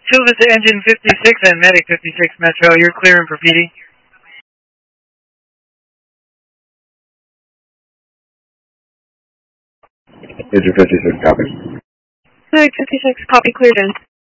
Silva to engine 56 and medic 56 Metro. You're clearing for PD. Engine 56, copy. Medic 56, copy, cleared in.